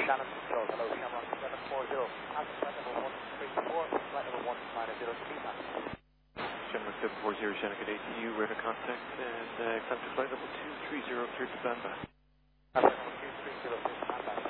Shannon Control, hello, Shamrock 740, Alpha flight level 134, flight level 190 speed time. Shamrock 740, Shannon at ATU, radar contact, and climb to flight level 230, cleared to standby. Flight level 230, cleared to standby.